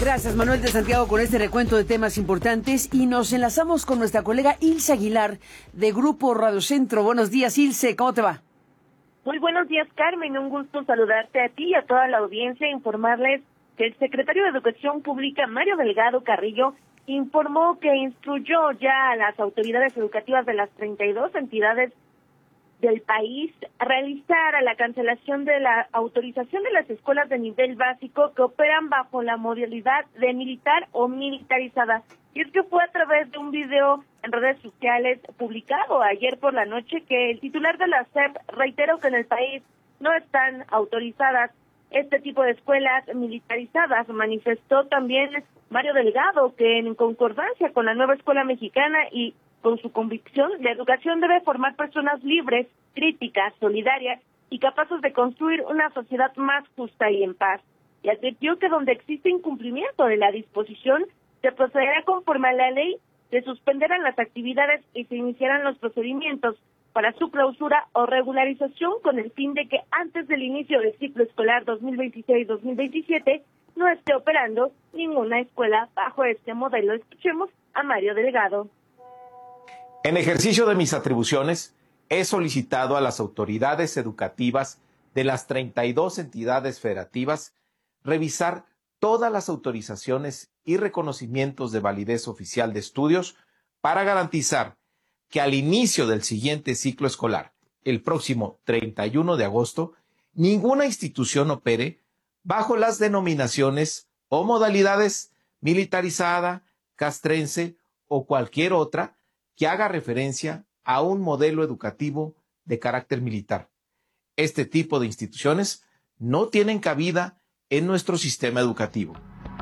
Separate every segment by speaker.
Speaker 1: Gracias, Manuel de Santiago, con este recuento de temas importantes, y nos enlazamos con nuestra colega Ilse Aguilar de Grupo Radio Centro. Buenos días, Ilse, ¿cómo te va?
Speaker 2: Muy buenos días, Carmen. Un gusto saludarte a ti y a toda la audiencia e informarles que el secretario de Educación Pública, Mario Delgado Carrillo, informó que instruyó ya a las autoridades educativas de las 32 entidades del país a realizar la cancelación de la autorización de las escuelas de nivel básico que operan bajo la modalidad de militar o militarizada. Y es que fue a través de un video en redes sociales publicado ayer por la noche que el titular de la SEP reiteró que en el país no están autorizadas este tipo de escuelas militarizadas. Manifestó también Mario Delgado que en concordancia con la nueva escuela mexicana y con su convicción, la educación debe formar personas libres, críticas, solidarias y capaces de construir una sociedad más justa y en paz. Y advirtió que donde existe incumplimiento de la disposición, se procederá conforme a la ley, se suspenderán las actividades y se iniciarán los procedimientos para su clausura o regularización con el fin de que antes del inicio del ciclo escolar 2026-2027 no esté operando ninguna escuela bajo este modelo. Escuchemos a Mario Delgado.
Speaker 3: En ejercicio de mis atribuciones, he solicitado a las autoridades educativas de las 32 entidades federativas revisar todas las autorizaciones y reconocimientos de validez oficial de estudios para garantizar que al inicio del siguiente ciclo escolar, el próximo 31 de agosto, ninguna institución opere bajo las denominaciones o modalidades militarizada, castrense o cualquier otra que haga referencia a un modelo educativo de carácter militar. Este tipo de instituciones no tienen cabida en nuestro sistema educativo.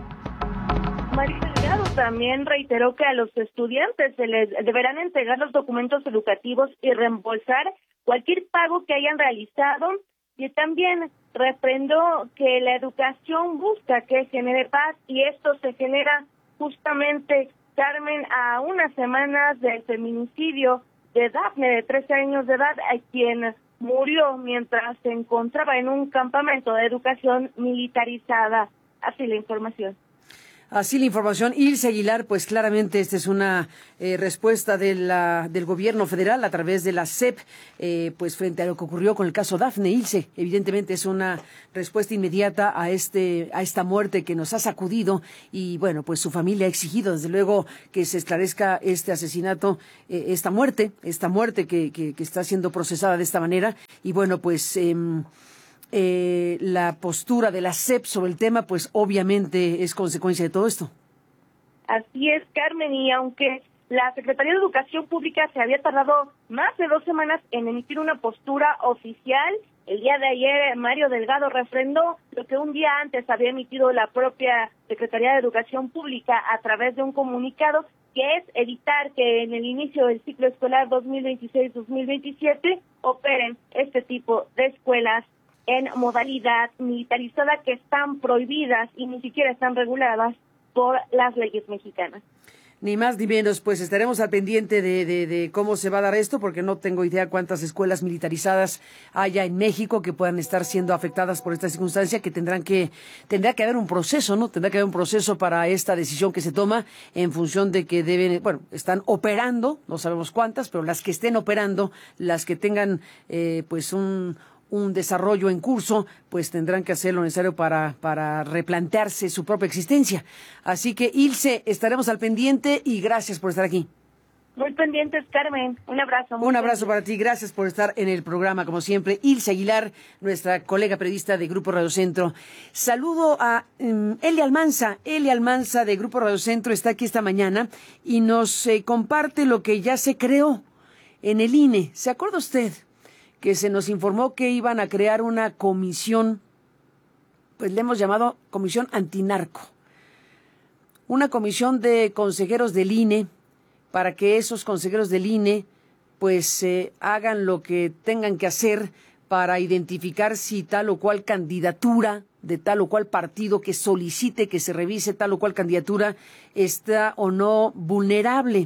Speaker 2: Mario Delgado también reiteró que a los estudiantes se les deberán entregar los documentos educativos y reembolsar cualquier pago que hayan realizado, y también refrendó que la educación busca que genere paz, y esto se genera justamente, Carmen, a unas semanas del feminicidio de Dafne, de 13 años de edad, a quien murió mientras se encontraba en un campamento de educación militarizada. Así la información.
Speaker 1: Así la información. Ilse Aguilar, pues claramente esta es una respuesta del gobierno federal a través de la SEP, pues frente a lo que ocurrió con el caso Dafne. Ilse, evidentemente es una respuesta inmediata a esta muerte que nos ha sacudido, y bueno, pues su familia ha exigido desde luego que se esclarezca este asesinato, esta muerte que está siendo procesada de esta manera, y bueno, pues la postura de la SEP sobre el tema, pues obviamente es consecuencia de todo esto.
Speaker 2: Así es, Carmen, y aunque la Secretaría de Educación Pública se había tardado más de 2 semanas en emitir una postura oficial, el día de ayer Mario Delgado refrendó lo que un día antes había emitido la propia Secretaría de Educación Pública a través de un comunicado, que es evitar que en el inicio del ciclo escolar 2026-2027 operen este tipo de escuelas en modalidad militarizada, que están prohibidas y ni siquiera están reguladas por las leyes mexicanas.
Speaker 1: Ni más ni menos, pues estaremos al pendiente de cómo se va a dar esto, porque no tengo idea cuántas escuelas militarizadas haya en México que puedan estar siendo afectadas por esta circunstancia, que tendrá que haber un proceso, ¿no? Tendrá que haber un proceso para esta decisión que se toma en función de que están operando, no sabemos cuántas, pero las que estén operando, las que tengan pues un desarrollo en curso, pues tendrán que hacer lo necesario para replantearse su propia existencia. Así que, Ilse, estaremos al pendiente y gracias por estar aquí.
Speaker 2: Muy pendientes, Carmen. Un abrazo.
Speaker 1: Un abrazo para ti. Gracias por estar en el programa, como siempre. Ilse Aguilar, nuestra colega periodista de Grupo Radio Centro. Saludo a Eli Almanza. Eli Almanza de Grupo Radio Centro está aquí esta mañana y nos comparte lo que ya se creó en el INE. ¿Se acuerda usted que se nos informó que iban a crear una comisión, pues le hemos llamado Comisión Antinarco? Una comisión de consejeros del INE, para que esos consejeros del INE pues hagan lo que tengan que hacer para identificar si tal o cual candidatura de tal o cual partido que solicite que se revise tal o cual candidatura está o no vulnerable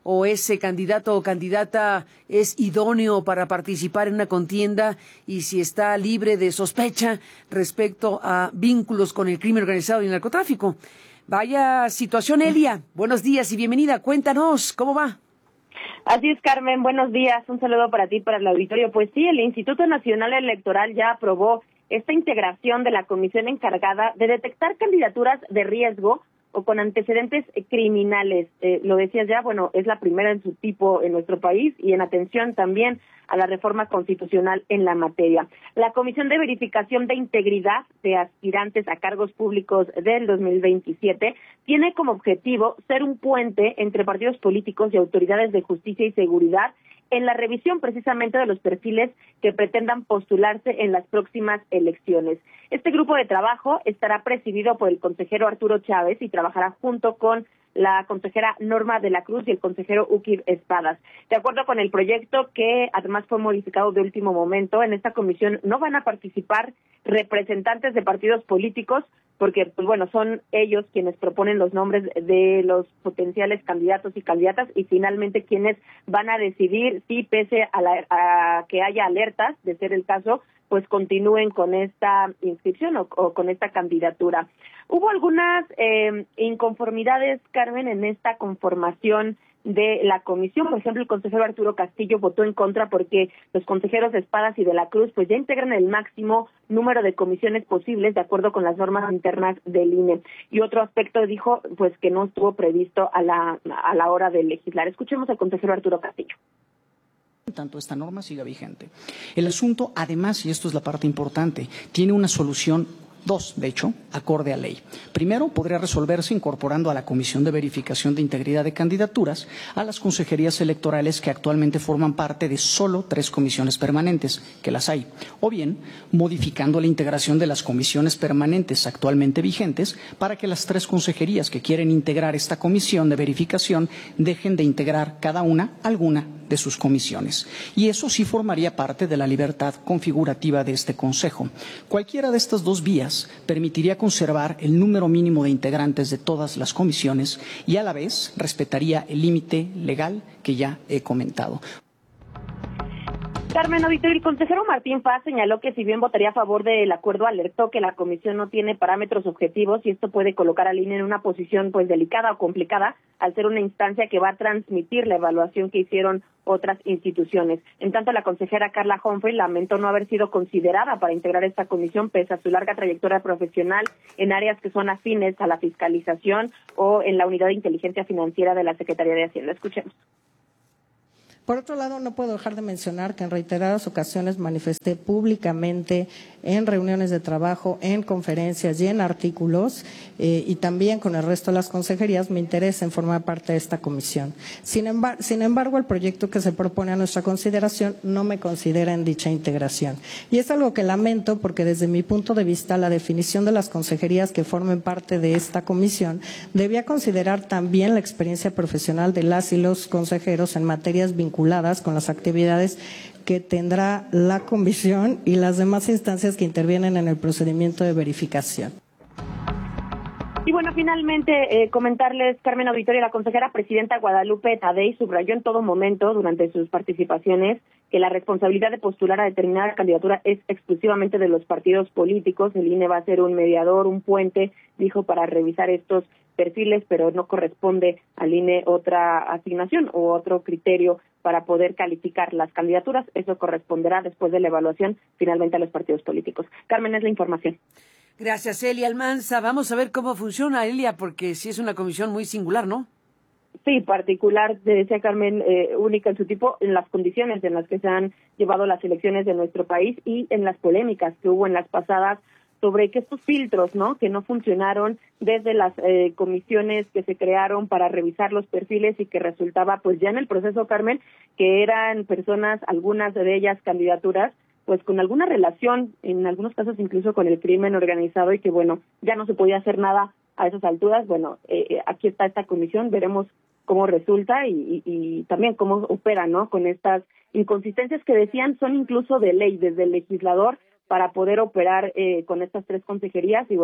Speaker 1: o ese candidato o candidata es idóneo para participar en una contienda y si está libre de sospecha respecto a vínculos con el crimen organizado y el narcotráfico. Vaya situación, Elia. Buenos días y bienvenida. Cuéntanos, ¿cómo va?
Speaker 2: Así es, Carmen. Buenos días. Un saludo para ti, para el auditorio. Pues sí, el Instituto Nacional Electoral ya aprobó esta integración de la comisión encargada de detectar candidaturas de riesgo o con antecedentes criminales. Lo decías ya, bueno, es la primera en su tipo en nuestro país y en atención también a la reforma constitucional en la materia. La Comisión de Verificación de Integridad de Aspirantes a Cargos Públicos del 2027 tiene como objetivo ser un puente entre partidos políticos y autoridades de justicia y seguridad en la revisión precisamente de los perfiles que pretendan postularse en las próximas elecciones. Este grupo de trabajo estará presidido por el consejero Arturo Chávez y trabajará junto con la consejera Norma de la Cruz y el consejero Uquib Espadas. De acuerdo con el proyecto, que además fue modificado de último momento, en esta comisión no van a participar representantes de partidos políticos, porque pues bueno, son ellos quienes proponen los nombres de los potenciales candidatos y candidatas y finalmente quienes van a decidir si pese a que haya alertas, de ser el caso, pues continúen con esta inscripción o con esta candidatura. Hubo algunas inconformidades, Carmen, en esta conformación de la comisión. Por ejemplo, el consejero Arturo Castillo votó en contra porque los consejeros de Espadas y de la Cruz pues ya integran el máximo número de comisiones posibles de acuerdo con las normas internas del INE. Y otro aspecto dijo pues que no estuvo previsto a la hora de legislar. Escuchemos al consejero Arturo Castillo.
Speaker 4: Tanto esta norma siga vigente. El asunto, además, y esto es la parte importante, tiene una solución, dos, de hecho, acorde a ley. Primero, podría resolverse incorporando a la Comisión de Verificación de Integridad de Candidaturas a las consejerías electorales que actualmente forman parte de solo 3 comisiones permanentes, que las hay, o bien modificando la integración de las comisiones permanentes actualmente vigentes para que las 3 consejerías que quieren integrar esta comisión de verificación dejen de integrar cada una alguna de sus comisiones. Y eso sí formaría parte de la libertad configurativa de este Consejo. Cualquiera de estas dos vías permitiría conservar el número mínimo de integrantes de todas las comisiones y a la vez respetaría el límite legal que ya he comentado.
Speaker 2: Carmen, auditorio, el consejero Martín Paz señaló que si bien votaría a favor del acuerdo, alertó que la comisión no tiene parámetros objetivos y esto puede colocar al INE en una posición pues delicada o complicada al ser una instancia que va a transmitir la evaluación que hicieron otras instituciones. En tanto, la consejera Carla Humphrey lamentó no haber sido considerada para integrar esta comisión pese a su larga trayectoria profesional en áreas que son afines a la fiscalización o en la unidad de inteligencia financiera de la Secretaría de Hacienda. Escuchemos.
Speaker 5: Por otro lado, no puedo dejar de mencionar que en reiteradas ocasiones manifesté públicamente en reuniones de trabajo, en conferencias y en artículos, y también con el resto de las consejerías, mi interés en formar parte de esta comisión. Sin embargo, el proyecto que se propone a nuestra consideración no me considera en dicha integración. Y es algo que lamento porque desde mi punto de vista la definición de las consejerías que formen parte de esta comisión debía considerar también la experiencia profesional de las y los consejeros en materias vinculadas con las actividades que tendrá la comisión y las demás instancias que intervienen en el procedimiento de verificación.
Speaker 2: Y bueno, finalmente comentarles, Carmen Auditorio, la consejera presidenta Guadalupe Tadei subrayó en todo momento durante sus participaciones que la responsabilidad de postular a determinada candidatura es exclusivamente de los partidos políticos. El INE va a ser un mediador, un puente, dijo, para revisar estos perfiles, pero no corresponde al INE otra asignación u otro criterio para poder calificar las candidaturas. Eso corresponderá después de la evaluación finalmente a los partidos políticos. Carmen, es la información.
Speaker 1: Gracias, Elia Almanza. Vamos a ver cómo funciona, Elia, porque sí es una comisión muy singular, ¿no?
Speaker 2: Sí, particular, decía Carmen, única en su tipo, en las condiciones en las que se han llevado las elecciones de nuestro país y en las polémicas que hubo en las pasadas sobre que estos filtros, ¿no?, que no funcionaron desde las comisiones que se crearon para revisar los perfiles y que resultaba, pues ya en el proceso, Carmen, que eran personas, algunas de ellas candidaturas, pues con alguna relación, en algunos casos incluso con el crimen organizado y que, bueno, ya no se podía hacer nada a esas alturas. Bueno, aquí está esta comisión, veremos cómo resulta y también cómo opera, ¿no?, con estas inconsistencias que decían son incluso de ley desde el legislador para poder operar con estas 3 consejerías y bueno,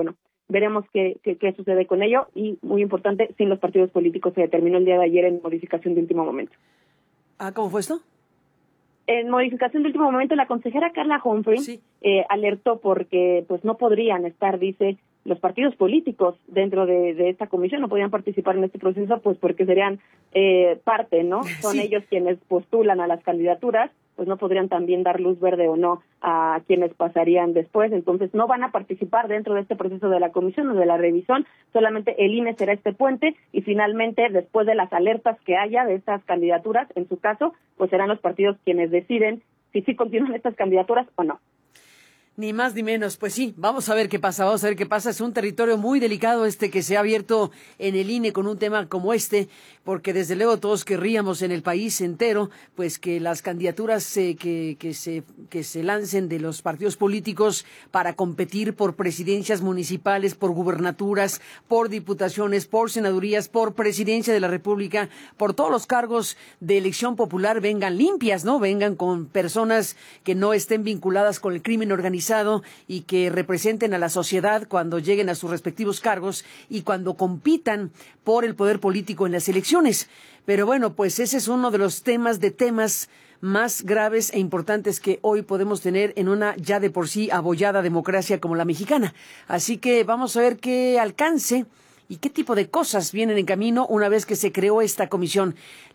Speaker 2: veremos qué sucede con ello, y muy importante, sin los partidos políticos. Se determinó el día de ayer en modificación de último momento.
Speaker 1: ¿Cómo fue esto?
Speaker 2: En modificación de último momento, la consejera Carla Humphrey alertó porque pues no podrían estar, dice, los partidos políticos dentro de esta comisión, no podían participar en este proceso, pues porque serían parte, ¿no? Son ellos quienes postulan a las candidaturas, pues no podrían también dar luz verde o no a quienes pasarían después. Entonces no van a participar dentro de este proceso de la comisión o de la revisión, solamente el INE será este puente, y finalmente, después de las alertas que haya de estas candidaturas, en su caso, pues serán los partidos quienes deciden si sí continúan estas candidaturas o no.
Speaker 1: Ni más ni menos, pues sí, vamos a ver qué pasa, Es un territorio muy delicado que se ha abierto en el INE con un tema como porque desde luego todos querríamos en el país entero, pues que las candidaturas que se lancen de los partidos políticos para competir por presidencias municipales, por gubernaturas, por diputaciones, por senadurías, por presidencia de la República, por todos los cargos de elección popular vengan limpias, ¿no? Vengan con personas que no estén vinculadas con el crimen organizado y que representen a la sociedad cuando lleguen a sus respectivos cargos y cuando compitan por el poder político en las elecciones. Pero bueno, pues ese es uno de los temas más graves e importantes que hoy podemos tener en una ya de por sí abollada democracia como la mexicana. Así que vamos a ver qué alcance y qué tipo de cosas vienen en camino una vez que se creó esta comisión.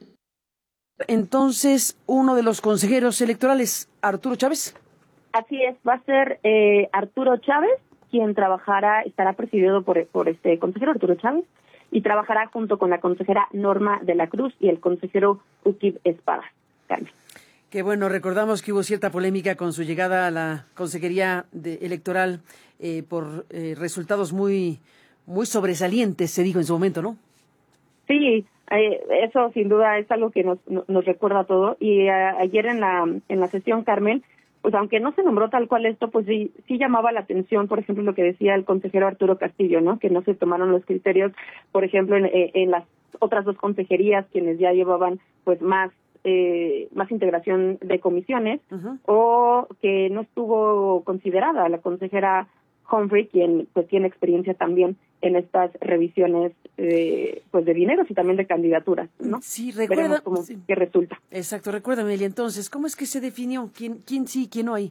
Speaker 1: Entonces, uno de los consejeros electorales, Arturo Chávez.
Speaker 2: Así es, va a ser Arturo Chávez quien estará presidido por este consejero Arturo Chávez, y trabajará junto con la consejera Norma de la Cruz y el consejero Ukib Espada. Carmen.
Speaker 1: Que bueno, recordamos que hubo cierta polémica con su llegada a la consejería electoral por resultados muy sobresalientes, se dijo en su momento, ¿no?
Speaker 2: Sí, eso sin duda es algo que nos recuerda todo. Y ayer en la sesión, Carmen, pues aunque no se nombró tal cual esto, pues sí llamaba la atención, por ejemplo, lo que decía el consejero Arturo Castillo, ¿no? Que no se tomaron los criterios, por ejemplo, en las otras dos consejerías, quienes ya llevaban pues más integración de comisiones, o que no estuvo considerada la consejera Humphrey, quien pues tiene experiencia también en estas revisiones pues de dineros y también de candidaturas, ¿no?
Speaker 1: Sí, recuerda.
Speaker 2: Veremos qué resulta.
Speaker 1: Exacto, recuérdame, Elia, entonces, ¿cómo es que se definió? ¿Quién sí, quién no hay?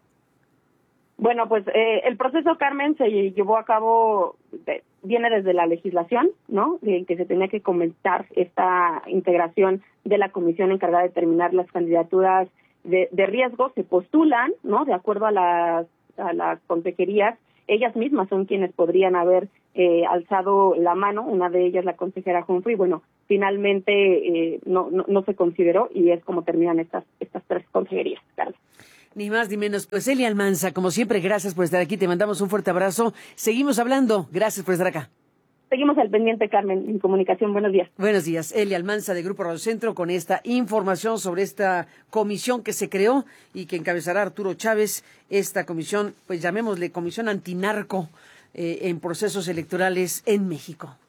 Speaker 2: Bueno, pues el proceso, Carmen, se llevó a cabo, viene desde la legislación, ¿no? De que se tenía que comentar esta integración de la comisión encargada de determinar las candidaturas de riesgo. Se postulan, ¿no? De acuerdo a las consejerías. Ellas mismas son quienes podrían haber alzado la mano, una de ellas la consejera Humphrey. Bueno, finalmente no se consideró, y es como terminan estas tres consejerías, Carlos.
Speaker 1: Ni más ni menos. Pues Elia Almanza, como siempre, gracias por estar aquí, te mandamos un fuerte abrazo. Seguimos hablando, gracias por estar acá.
Speaker 2: Seguimos al pendiente, Carmen, en comunicación. Buenos días.
Speaker 1: Buenos días. Elia Almanza de Grupo Radio Centro con esta información sobre esta comisión que se creó y que encabezará Arturo Chávez. Esta comisión, pues llamémosle Comisión Antinarco en procesos electorales en México.